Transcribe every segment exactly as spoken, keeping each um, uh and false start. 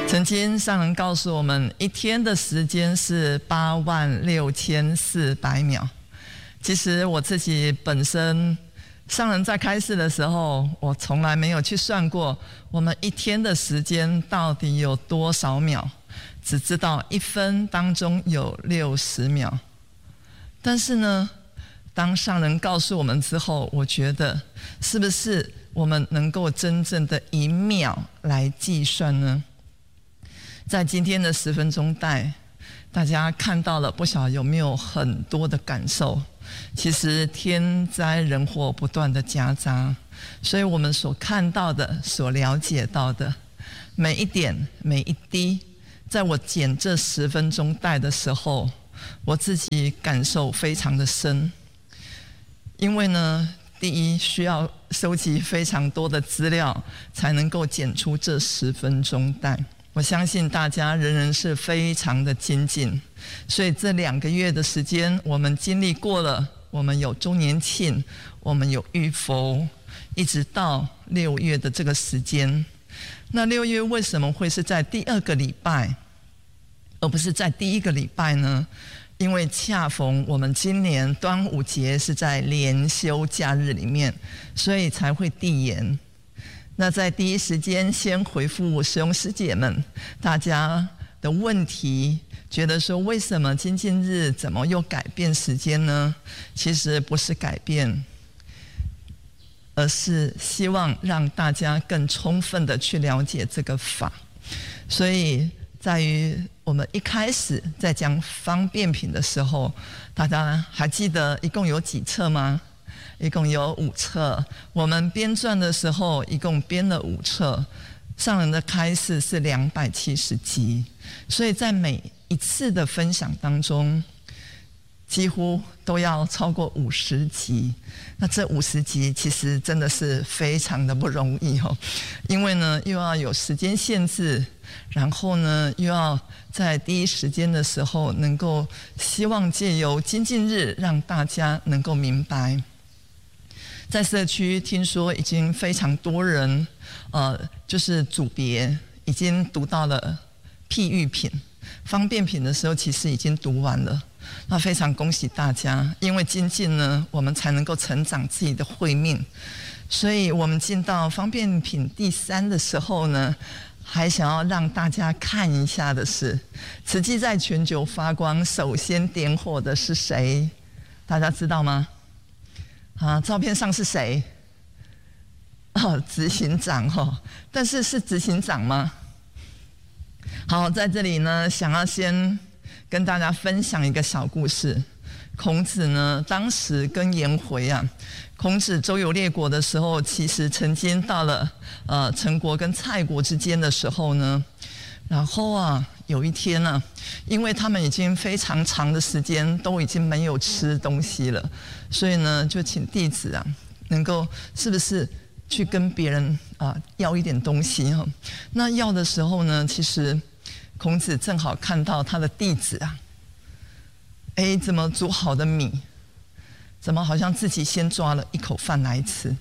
曾经上人告诉我们，一天的时间是八万六千四百秒。其实我自己本身，上人在开示的时候，我从来没有去算过我们一天的时间到底有多少秒，只知道一分当中有六十秒。但是呢，当上人告诉我们之后，我觉得是不是我们能够真正的以秒来计算呢？在今天的十分钟带，大家看到了不晓得有没有很多的感受？其实天灾人祸不断的夹杂，所以我们所看到的、所了解到的每一点、每一滴，在我剪这十分钟带的时候，我自己感受非常的深。因为呢，第一需要收集非常多的资料，才能够剪出这十分钟带。我相信大家人人是非常的精进，所以这两个月的时间，我们经历过了，我们有周年庆，我们有浴佛，一直到六月的这个时间。那六月为什么会是在第二个礼拜，而不是在第一个礼拜呢？因为恰逢我们今年端午节是在连休假日里面，所以才会递延。那在第一时间先回复师兄师姐们大家的问题，觉得说为什么精进日怎么又改变时间呢？其实不是改变，而是希望让大家更充分的去了解这个法。所以在于我们一开始在讲方便品的时候，大家还记得一共有几册吗？一共有五册，我们编撰的时候一共编了五册，上人的开示是两百七十集，所以在每一次的分享当中，几乎都要超过五十集。那这五十集其实真的是非常的不容易哦，因为呢又要有时间限制，然后呢又要在第一时间的时候能够希望借由精进日让大家能够明白。在社区听说已经非常多人，呃，就是组别已经读到了譬喻品、方便品的时候，其实已经读完了。那非常恭喜大家，因为精进呢，我们才能够成长自己的慧命。所以我们进到方便品第三的时候呢，还想要让大家看一下的是，慈济在全球发光，首先点火的是谁？大家知道吗？啊，照片上是谁？哦，执行长哦，但是是执行长吗？好，在这里呢，想要先跟大家分享一个小故事。孔子呢，当时跟颜回啊，孔子周游列国的时候，其实曾经到了呃陈国跟蔡国之间的时候呢，然后啊，有一天呢、啊，因为他们已经非常长的时间都已经没有吃东西了，所以呢，就请弟子啊，能够是不是去跟别人啊要一点东西哈？那要的时候呢，其实孔子正好看到他的弟子啊，哎，怎么煮好的米，怎么好像自己先抓了一口饭来吃？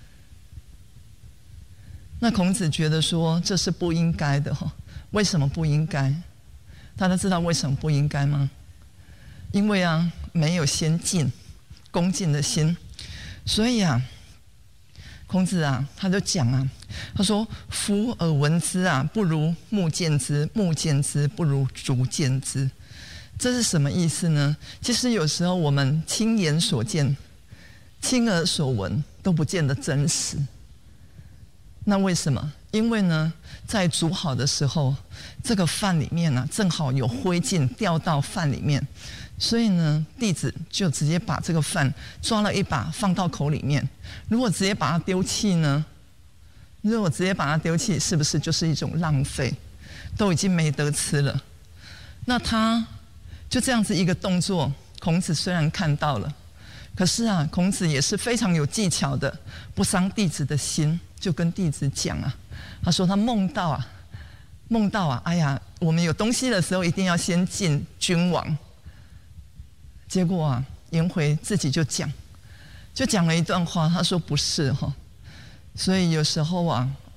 那孔子觉得说这是不应该的哈。为什么不应该？大家知道为什么不应该吗？因为啊，没有先敬、恭敬的心，所以啊，孔子啊，他就讲啊，他说：“夫耳闻之啊，不如目见之；目见之，不如足见之。”这是什么意思呢？其实有时候我们亲眼所见、亲耳所闻都不见得真实。那为什么？因为呢，在煮好的时候，这个饭里面呢、啊，正好有灰烬掉到饭里面，所以呢，弟子就直接把这个饭抓了一把放到口里面。如果直接把它丢弃呢？如果直接把它丢弃，是不是就是一种浪费？都已经没得吃了。那他就这样子一个动作，孔子虽然看到了，可是啊，孔子也是非常有技巧的，不伤弟子的心。就跟弟子讲啊，他说他梦到啊，梦到啊，哎呀，我们有东西的时候一定要先敬君王。结果啊，颜回自己就讲，就讲了一段话，他说不是哈，所以有时候啊，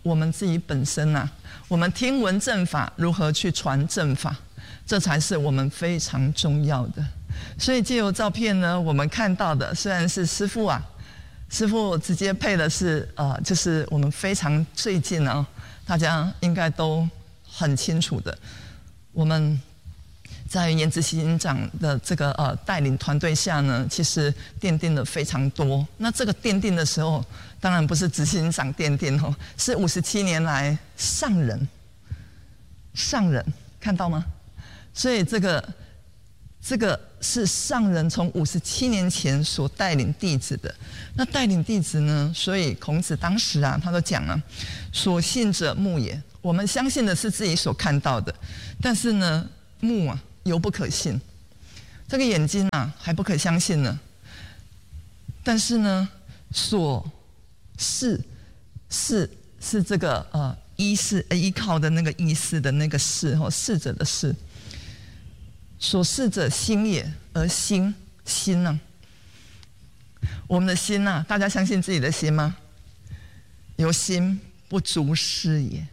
我们自己本身啊，我们听闻正法，如何去传正法，这才是我们非常重要的。所以借由照片呢，我们看到的虽然是师父啊，师父直接配的是呃，就是我们非常最近啊，大家应该都很清楚的，我们在颜子行长的这个呃带领团队下呢，其实奠定了非常多。那这个奠定的时候，当然不是执行长奠定哦，是五十七年来上人，上人看到吗？所以这个这个是上人从五十七年前所带领弟子的。那带领弟子呢，所以孔子当时啊，他都讲了，所信者目也。我们相信的是自己所看到的，但是呢，目啊。犹不可信，这个眼睛啊还不可相信呢。但是呢，所是是是这个呃依是依靠的那个依是的那个是哦，是者的是。所是者心也，而心心呢、啊？我们的心啊，大家相信自己的心吗？有心不足失也。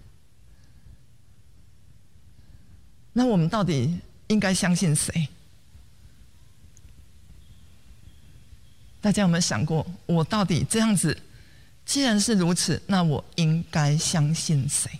那我们到底应该相信谁？大家有没有想过，我到底这样子，既然是如此，那我应该相信谁？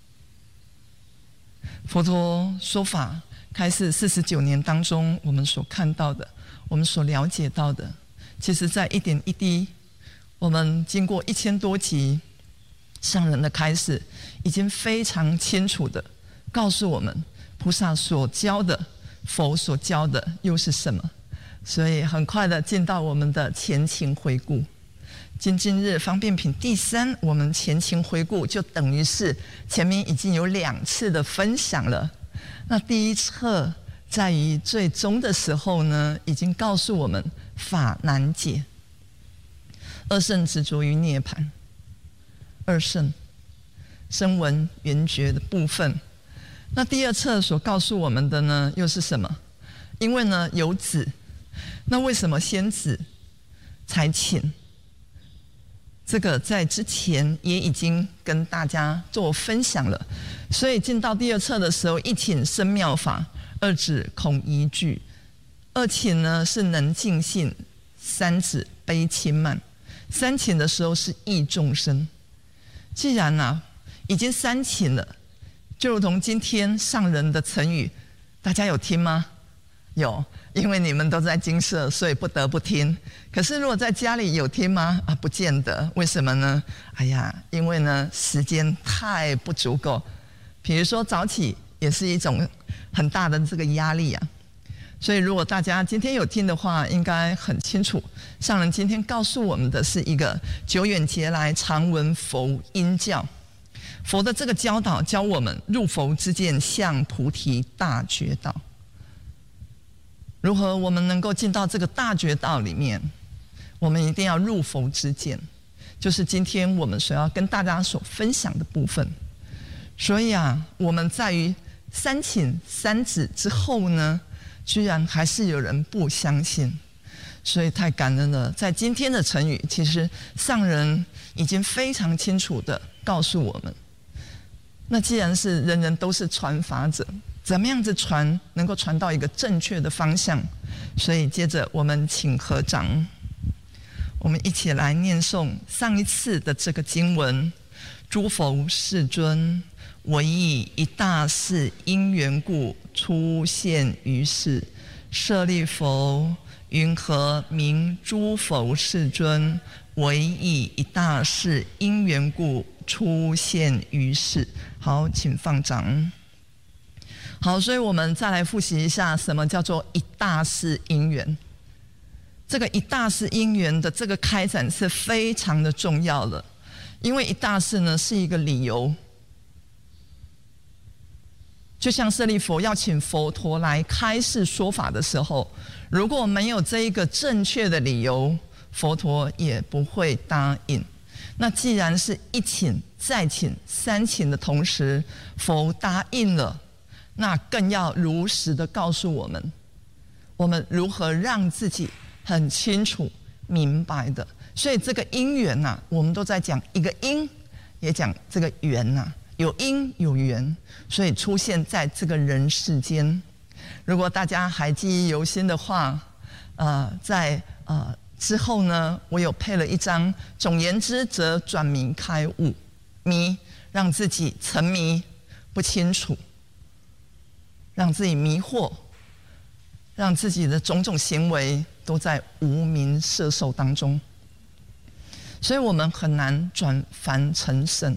佛陀说法开示四十九年当中，我们所看到的，我们所了解到的，其实在一点一滴，我们经过一千多集上人的开示，已经非常清楚的告诉我们。菩萨所教的，佛所教的又是什么？所以很快的进到我们的前情回顾。今今日方便品第三，我们前情回顾就等于是前面已经有两次的分享了。那第一册在于最终的时候呢，已经告诉我们法难解，二圣执着于涅槃，二圣声闻缘觉的部分。那第二册所告诉我们的呢，又是什么？因为呢有子，那为什么先子才请？这个在之前也已经跟大家做分享了。所以进到第二册的时候，一请生妙法，二指恐疑惧。二请呢是能尽性，三指悲轻慢。三请的时候是益众生。既然啊已经三请了。就如同今天上人的成语，大家有听吗？有，因为你们都在精舍，所以不得不听。可是如果在家里有听吗？啊，不见得。为什么呢？哎呀，因为呢时间太不足够。比如说早起也是一种很大的这个压力啊。所以如果大家今天有听的话，应该很清楚，上人今天告诉我们的是一个久远劫来常闻佛音教。佛的这个教导教我们入佛之见向菩提大觉道。如何我们能够进到这个大觉道里面？我们一定要入佛之见，就是今天我们所要跟大家所分享的部分。所以啊，我们在于三请三指之后呢，居然还是有人不相信，所以太感恩了。在今天的成语，其实上人已经非常清楚的告诉我们。那既然是人人都是传法者，怎么样子传能够传到一个正确的方向？所以接着我们请合掌，我们一起来念诵上一次的这个经文：诸佛世尊，唯以一大事因缘故出现于世。舍利弗，云何名诸佛世尊？唯以一大事因缘故出现于世。好，请放掌。好，所以我们再来复习一下，什么叫做一大事因缘？这个一大事因缘的这个开展是非常的重要的，因为一大事呢是一个理由。就像舍利弗要请佛陀来开示说法的时候，如果没有这一个正确的理由，佛陀也不会答应。那既然是一请再请三请的同时，佛答应了，那更要如实的告诉我们，我们如何让自己很清楚明白的。所以这个因缘啊，我们都在讲一个因也讲这个缘呐、啊，有因有缘，所以出现在这个人世间。如果大家还记忆犹新的话，呃，在呃之后呢，我有配了一张，总言之则转迷开悟，迷让自己沉迷不清楚，让自己迷惑，让自己的种种行为都在无明摄受当中，所以我们很难转凡成圣。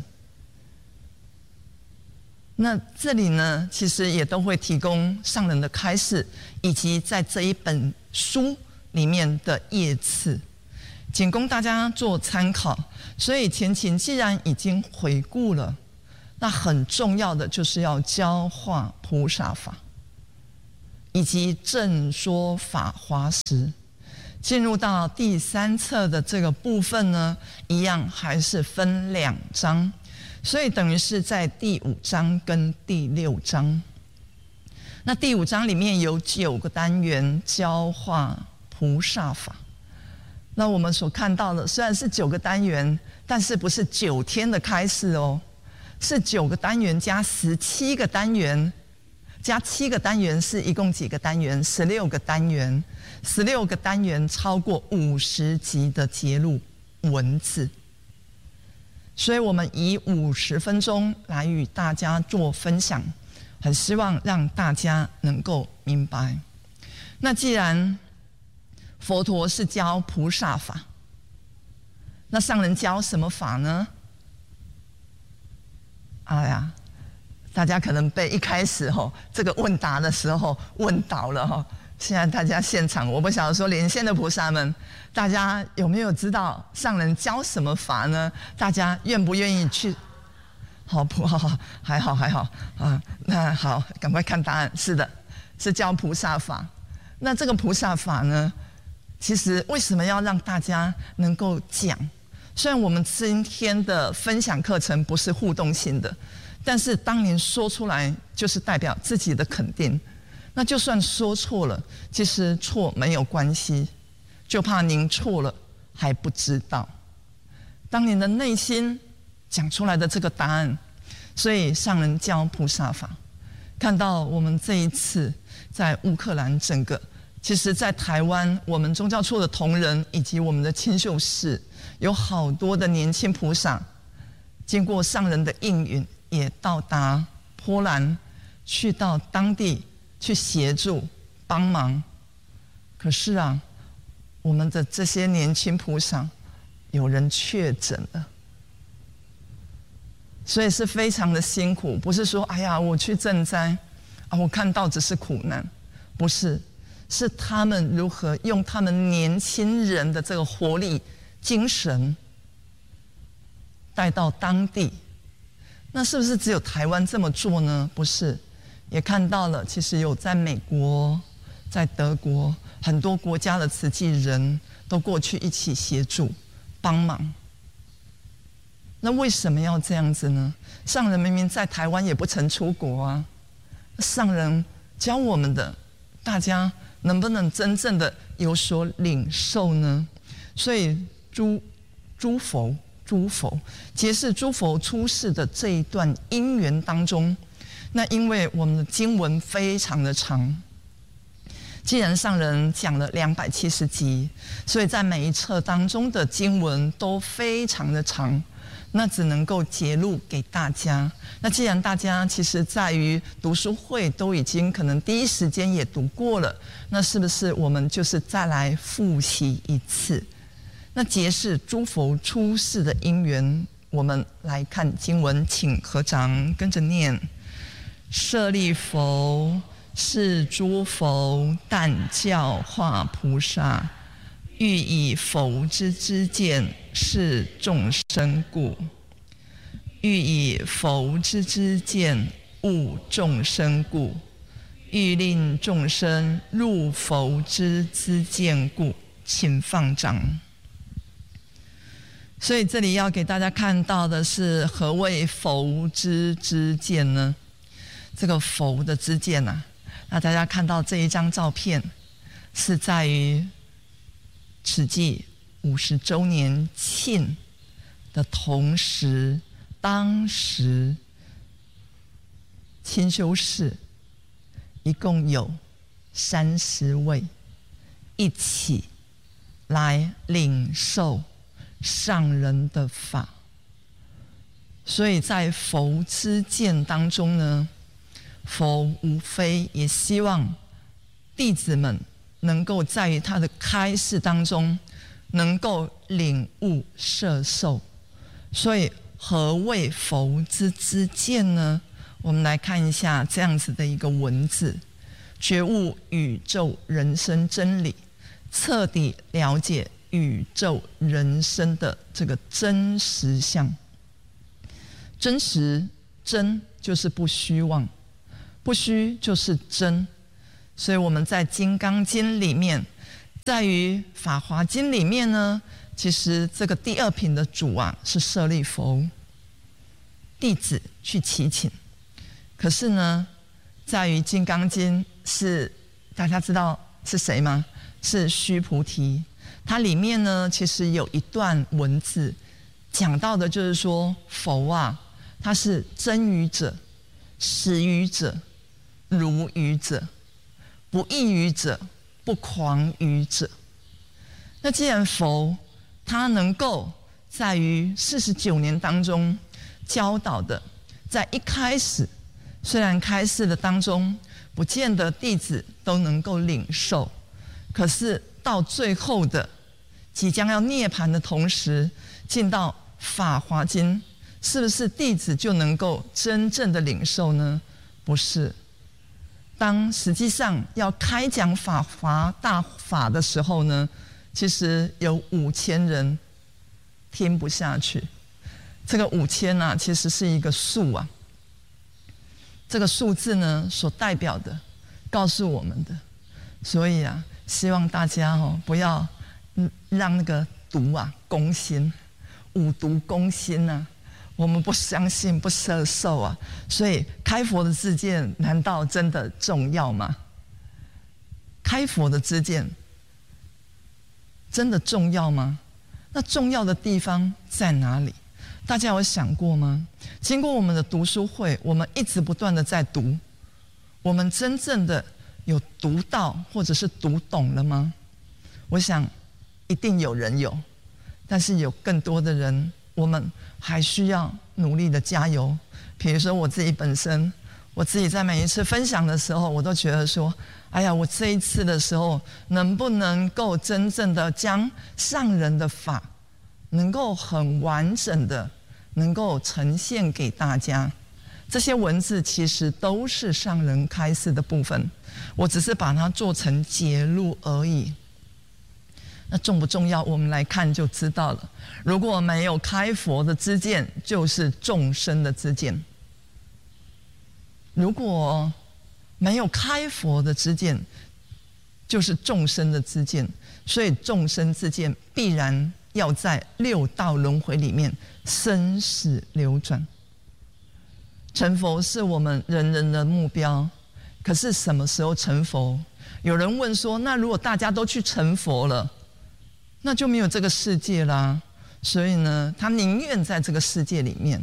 那这里呢，其实也都会提供上人的开示，以及在这一本书里面的页次，仅供大家做参考。所以前情既然已经回顾了，那很重要的就是要教化菩萨法，以及正说法华时。进入到第三册的这个部分呢，一样还是分两章。所以等于是在第五章跟第六章，那第五章里面有九个单元教化菩萨法。那我们所看到的虽然是九个单元，但是不是九天的开示哦，是九个单元加十七个单元，加七个单元是一共几个单元？十六个单元，十六个单元超过五十集的节录文字。所以我们以五十分钟来与大家做分享，很希望让大家能够明白。那既然佛陀是教菩萨法，那上人教什么法呢？哎呀，大家可能被一开始吼这个问答的时候问倒了吼。现在大家现场，我不晓得说连线的菩萨们，大家有没有知道上人教什么法呢？大家愿不愿意去？好，不好，还好还好啊。那好，赶快看答案。是的，是教菩萨法。那这个菩萨法呢，其实为什么要让大家能够讲？虽然我们今天的分享课程不是互动性的，但是当您说出来，就是代表自己的肯定。那就算说错了，其实错没有关系，就怕您错了还不知道。当您的内心讲出来的这个答案，所以上人教菩萨法。看到我们这一次在乌克兰整个，其实在台湾我们宗教处的同仁以及我们的清修士，有好多的年轻菩萨，经过上人的应允，也到达波兰，去到当地去协助帮忙。可是啊，我们的这些年轻菩萨有人确诊了，所以是非常的辛苦。不是说哎呀我去赈灾啊，我看到只是苦难，不是，是他们如何用他们年轻人的这个活力精神带到当地。那是不是只有台湾这么做呢？不是，也看到了，其实有在美国、在德国很多国家的慈济人都过去一起协助帮忙。那为什么要这样子呢？上人明明在台湾也不曾出国啊，上人教我们的，大家能不能真正的有所领受呢？所以诸诸佛诸佛揭示诸佛出世的这一段因缘当中，那因为我们的经文非常的长，既然上人讲了两百七十集，所以在每一册当中的经文都非常的长，那只能够揭露给大家。那既然大家其实在于读书会都已经可能第一时间也读过了，那是不是我们就是再来复习一次？那揭示诸佛出世的因缘，我们来看经文，请合掌跟着念。舍利弗，是诸佛但教化菩萨，欲以佛之知见示众生故，欲以佛之知见悟众生故，欲令众生入佛之知见故。请放掌。所以这里要给大家看到的是，何谓佛之知见呢？这个佛的知见啊，那大家看到这一张照片，是在于慈济五十周年庆的同时当时清修士一共有三十位一起来领受上人的法，所以在佛之见当中呢，佛无非也希望弟子们能够在于他的开示当中能够领悟摄受。所以何谓佛之之见呢？我们来看一下这样子的一个文字：觉悟宇宙人生真理，彻底了解宇宙人生的这个真实相。真实，真就是不虚妄，不虚就是真。所以我们在《金刚经》里面，在于《法华经》里面呢，其实这个第二品的主啊是舍利弗，弟子去祈请。可是呢，在于《金刚经》是大家知道是谁吗？是须菩提。它里面呢，其实有一段文字讲到的就是说，佛啊，他是真语者、实语者、如语者、不异语者、不诳语者。那既然佛他能够在于四十九年当中教导的，在一开始虽然开示的当中不见得弟子都能够领受，可是到最后的即将要涅槃的同时，进到法华经，是不是弟子就能够真正的领受呢？不是。当实际上要开讲法华大法的时候呢，其实有五千人听不下去。这个五千啊，其实是一个数啊。这个数字呢，所代表的，告诉我们的。所以啊，希望大家哦，不要让那个毒啊攻心，五毒攻心啊。我们不相信，不摄受啊，所以开佛的知见难道真的重要吗？开佛的知见真的重要吗？那重要的地方在哪里？大家有想过吗？经过我们的读书会，我们一直不断的在读，我们真正的有读到或者是读懂了吗？我想一定有人有，但是有更多的人，我们还需要努力的加油。比如说我自己本身，我自己在每一次分享的时候，我都觉得说，哎呀，我这一次的时候能不能够真正的将上人的法能够很完整的能够呈现给大家。这些文字其实都是上人开示的部分，我只是把它做成节录而已。那重不重要？我们来看就知道了。如果没有开佛的知见，就是众生的知见；如果没有开佛的知见，就是众生的知见。所以众生知见必然要在六道轮回里面生死流转。成佛是我们人人的目标，可是什么时候成佛？有人问说，那如果大家都去成佛了，那就没有这个世界啦。所以呢，他宁愿在这个世界里面。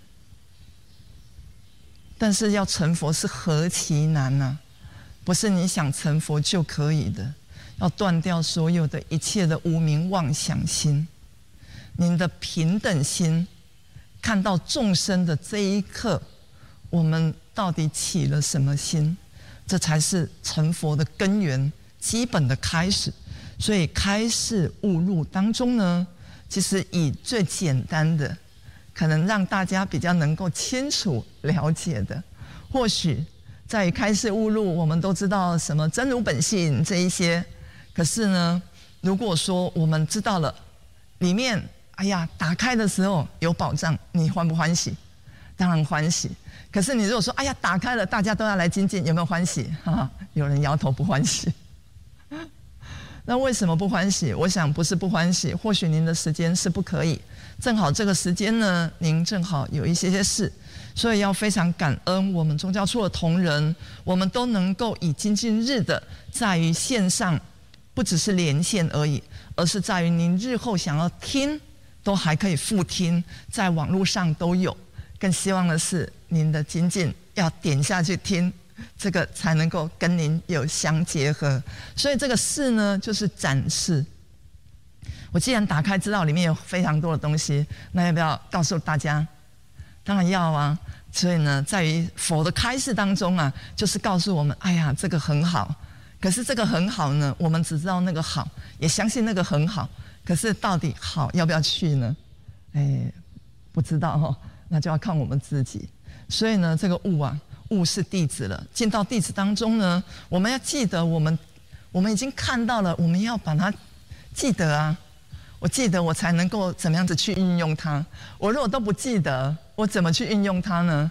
但是要成佛是何其难啊，不是你想成佛就可以的。要断掉所有的一切的无明妄想心，您的平等心，看到众生的这一刻，我们到底起了什么心？这才是成佛的根源，基本的开始。所以开示悟入当中呢，其实以最简单的，可能让大家比较能够清楚了解的，或许在于开示悟入，我们都知道什么真如本性这一些。可是呢，如果说我们知道了里面，哎呀，打开的时候有宝藏，你欢不欢喜？当然欢喜。可是你如果说，哎呀，打开了，大家都要来精进，有没有欢喜？哈哈，有人摇头不欢喜。那为什么不欢喜？我想不是不欢喜，或许您的时间是不可以，正好这个时间呢，您正好有一些些事，所以要非常感恩我们宗教处的同仁，我们都能够以今今日的在于线上，不只是连线而已，而是在于您日后想要听，都还可以复听，在网络上都有。 更希望的是您的精进要点下去听，这个才能够跟您有相结合。所以这个示呢，就是展示。我既然打开知道里面有非常多的东西，那要不要告诉大家？当然要啊。所以呢，在于佛的开示当中啊，就是告诉我们，哎呀，这个很好。可是这个很好呢，我们只知道那个好，也相信那个很好。可是到底好要不要去呢？哎，不知道哦，那就要看我们自己。所以呢，这个悟啊，悟是弟子了。进到弟子当中呢，我们要记得我们，我们已经看到了，我们要把它记得啊。我记得我才能够怎么样子去运用它。我如果都不记得，我怎么去运用它呢？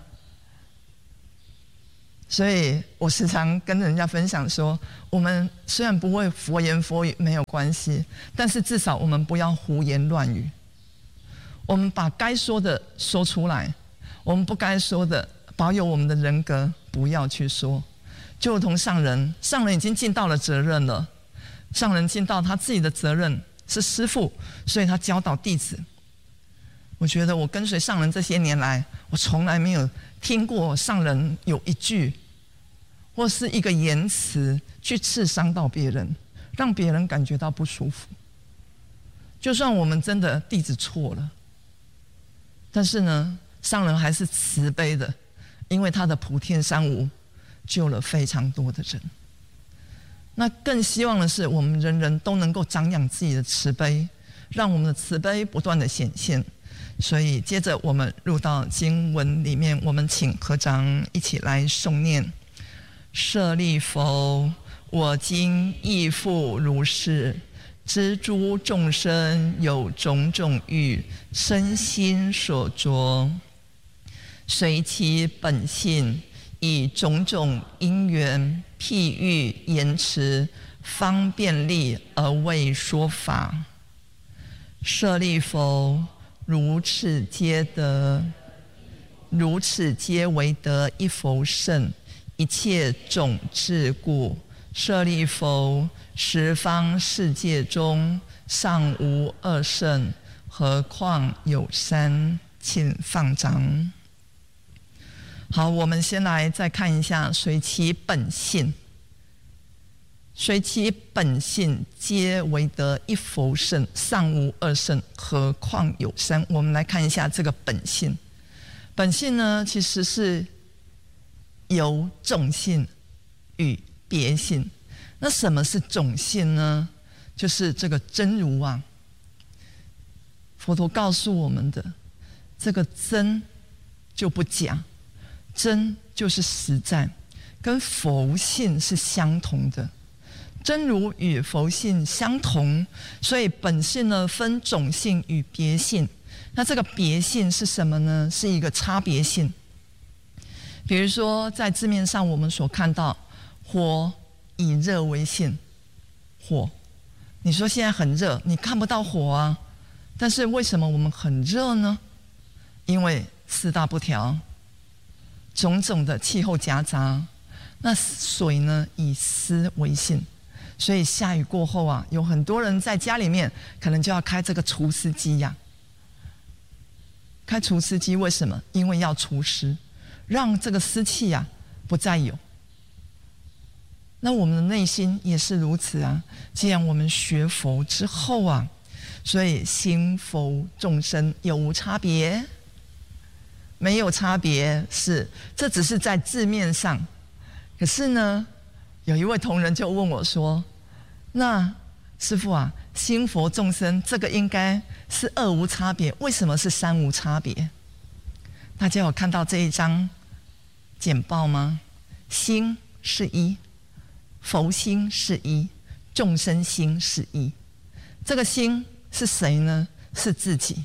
所以我时常跟人家分享说，我们虽然不会佛言佛语没有关系，但是至少我们不要胡言乱语。我们把该说的说出来，我们不该说的保有我们的人格，不要去说。就如同上人，上人已经尽到了责任了，上人尽到他自己的责任。是师父，所以他教导弟子。我觉得我跟随上人这些年来，我从来没有听过上人有一句或是一个言辞去刺伤到别人，让别人感觉到不舒服。就算我们真的弟子错了，但是呢，上人还是慈悲的，因为他的普天三无救了非常多的人。那更希望的是，我们人人都能够长养自己的慈悲，让我们的慈悲不断的显现。所以，接着我们入到经文里面，我们请合掌一起来诵念：舍利弗，我今亦复如是，知诸众生有种种欲，身心所着，随其本性，以种种因缘譬喻言辞，方便利而为说法。舍利弗，如此皆得，如此皆为得一佛乘，一切种智故。舍利弗，十方世界中尚无二乘，何况有三？请放掌。好，我们先来再看一下随其本性，随其本性皆为得一佛乘，尚无二乘，何况有三？我们来看一下这个本性。本性呢，其实是由种性与别性。那什么是种性呢？就是这个真如啊。佛陀告诉我们的，这个真就不假。真就是实在，跟佛性是相同的。真如与佛性相同，所以本性呢分种性与别性。那这个别性是什么呢？是一个差别性。比如说在字面上我们所看到，火以热为性，火，你说现在很热，你看不到火啊，但是为什么我们很热呢？因为四大不调，种种的气候夹杂。那水呢以湿为性，所以下雨过后啊，有很多人在家里面可能就要开这个除湿机呀、啊。开除湿机为什么？因为要除湿，让这个湿气呀、啊、不再有。那我们的内心也是如此啊。既然我们学佛之后啊，所以心佛众生有无差别？没有差别，是这只是在字面上。可是呢，有一位同仁就问我说：“那师父啊，心佛众生这个应该是二无差别，为什么是三无差别？”大家有看到这一张简报吗？心是一，佛心是一，众生心是一。这个心是谁呢？是自己。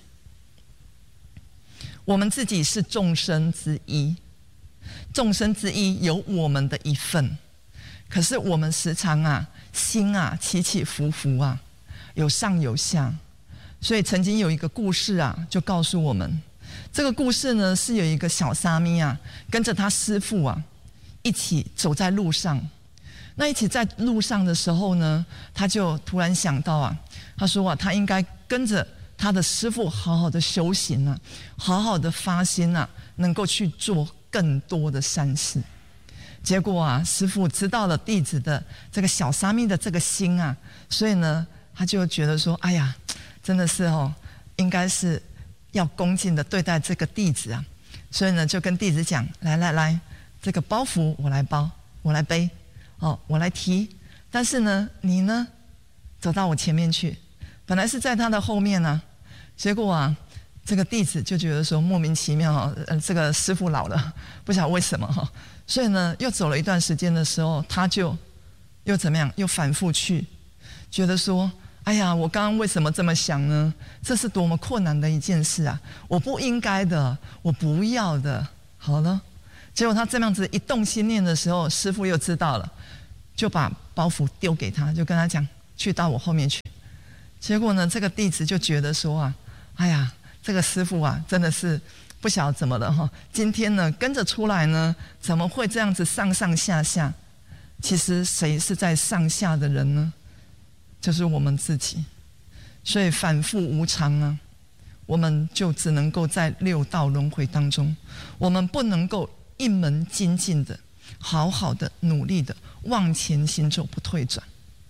我们自己是众生之一，众生之一有我们的一份。可是我们时常啊，心啊起起伏伏啊，有上有下。所以曾经有一个故事啊，就告诉我们，这个故事呢是有一个小沙弥啊，跟着他师父啊一起走在路上。那一起在路上的时候呢，他就突然想到啊，他说啊，他应该跟着他的师父好好的修行啊，好好的发心啊，能够去做更多的善事。结果啊，师父知道了弟子的这个小沙弥的这个心啊，所以呢，他就觉得说，哎呀，真的是哦，应该是要恭敬的对待这个弟子啊。所以呢，就跟弟子讲，来来来，这个包袱我来包，我来背，哦，我来提。但是呢，你呢，走到我前面去。本来是在他的后面啊，结果啊，这个弟子就觉得说莫名其妙哈，呃，这个师父老了，不晓得为什么哈。所以呢，又走了一段时间的时候，他就又怎么样，又反复去，觉得说，哎呀，我刚刚为什么这么想呢？这是多么困难的一件事啊！我不应该的，我不要的。好了，结果他这样子一动心念的时候，师父又知道了，就把包袱丢给他，就跟他讲，去到我后面去。结果呢，这个弟子就觉得说啊，哎呀，这个师父啊，真的是不晓得怎么了哈。今天呢，跟着出来呢，怎么会这样子上上下下？其实谁是在上下的人呢？就是我们自己。所以反复无常啊，我们就只能够在六道轮回当中，我们不能够一门精进的、好好的、努力的往前行走，不退转。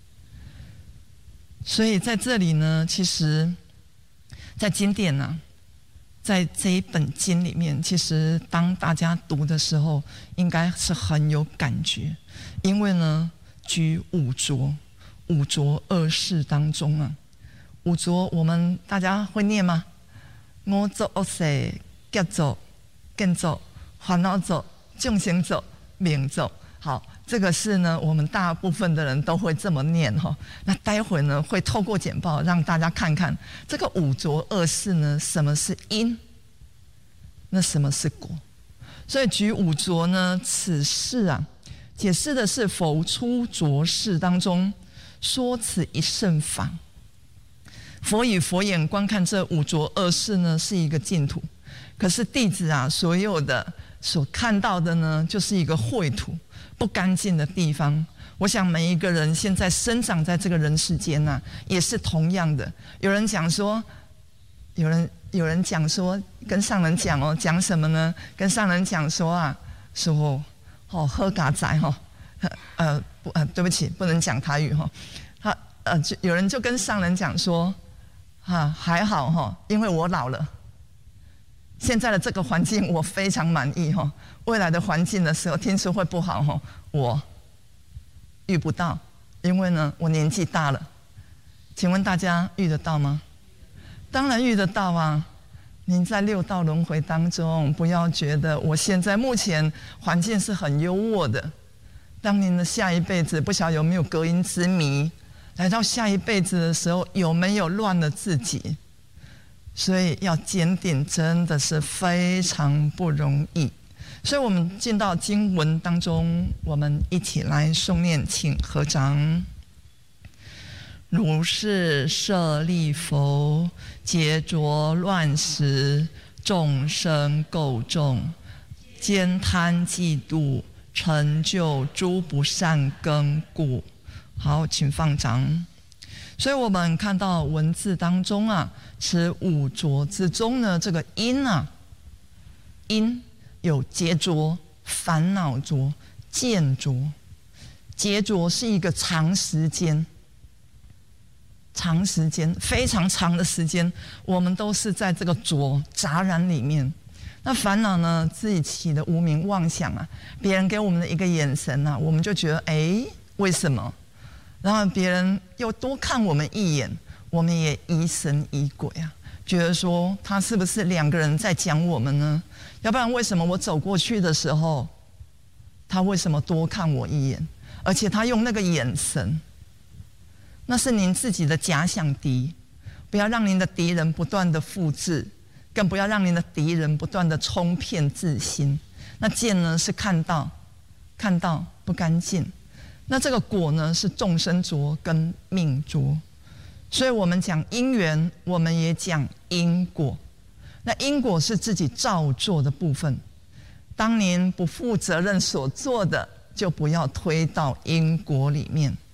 所以在这里呢，其实，在经典呢、啊，在这一本经里面，其实当大家读的时候，应该是很有感觉，因为呢，举五浊，五浊恶世当中啊，五浊我们大家会念吗？五浊恶世，劫浊、见浊、烦恼浊、众生浊、命浊。好，这个是呢，我们大部分的人都会这么念哈。那待会呢，会透过简报让大家看看这个五浊恶世呢，什么是因，那什么是果。所以举五浊呢，此事啊，解释的是否出浊世当中说此一圣法。佛以佛眼观看这五浊恶世呢，是一个净土。可是弟子啊，所有的所看到的呢，就是一个秽土。不干净的地方，我想每一个人现在生长在这个人世间啊，也是同样的。有人讲说，有人有人讲说，跟上人讲哦，讲什么呢？跟上人讲说啊，说哦喝嘎仔哈，呃不呃对不起，不能讲台语哈。他呃就有人就跟上人讲说，啊还好哈，因为我老了。现在的这个环境我非常满意哈，未来的环境的时候听说会不好哈，我遇不到，因为呢我年纪大了。请问大家遇得到吗？当然遇得到啊！您在六道轮回当中，不要觉得我现在目前环境是很优渥的，当您的下一辈子不晓得有没有隔音之谜，来到下一辈子的时候有没有乱了自己？所以要坚定，真的是非常不容易。所以我们进到经文当中，我们一起来诵念，请合掌。如是舍利弗，劫浊乱时，众生垢重，兼贪嫉妒，成就诸不善根故。好，请放掌。所以我们看到文字当中啊，此五浊之中呢，这个因啊，因有劫浊、烦恼浊、见浊。劫浊是一个长时间，长时间非常长的时间，我们都是在这个浊杂染里面。那烦恼呢，自己起的无明妄想啊，别人给我们的一个眼神啊，我们就觉得哎，为什么？然后别人又多看我们一眼，我们也疑神疑鬼啊，觉得说他是不是两个人在讲我们呢？要不然为什么我走过去的时候，他为什么多看我一眼？而且他用那个眼神，那是您自己的假想敌，不要让您的敌人不断的复制，更不要让您的敌人不断的冲骗自心。那见呢是看到，看到不干净。那这个果呢，是众生浊跟命浊，所以我们讲因缘，我们也讲因果。那因果是自己照做的部分，当您不负责任所做的，就不要推到因果里面。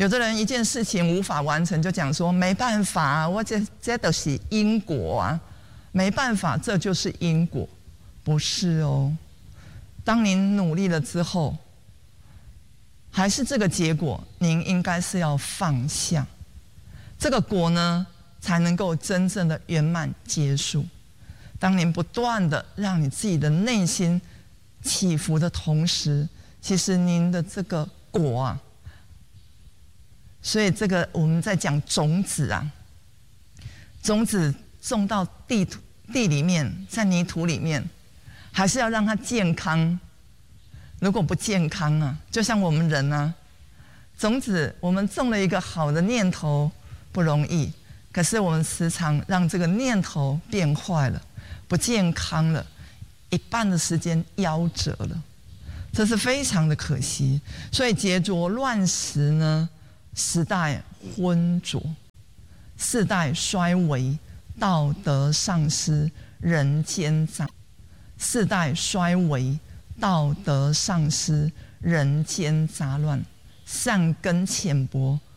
有的人一件事情无法完成，就讲说没办法啊，我这这都是因果啊，没办法，这就是因果，不是哦。当您努力了之后，还是这个结果，您应该是要放下，这个果呢，才能够真正的圆满结束。当您不断的让你自己的内心起伏的同时，其实您的这个果啊，所以这个我们在讲种子啊，种子种到地土地里面，在泥土里面，还是要让它健康。如果不健康啊，就像我们人啊，种子我们种了一个好的念头不容易，可是我们时常让这个念头变坏了，不健康了，一半的时间夭折了，这是非常的可惜。所以桀浊乱时呢，时代昏浊，世代衰微，道德丧失，人间杂；世代衰微，道德丧失，人间杂乱，善根浅薄，